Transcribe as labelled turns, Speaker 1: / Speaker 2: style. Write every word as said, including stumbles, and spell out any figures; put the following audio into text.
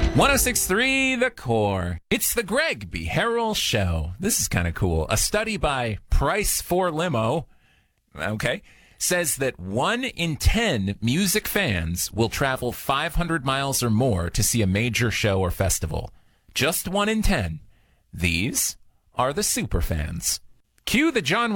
Speaker 1: one oh six point three The Core. It's the Greg B. Harrell Show. This is kind of cool. A study by Price for Limo, okay, says that one in ten music fans will travel five hundred miles or more to see a major show or festival. Just one in ten. These are the super fans. Cue the John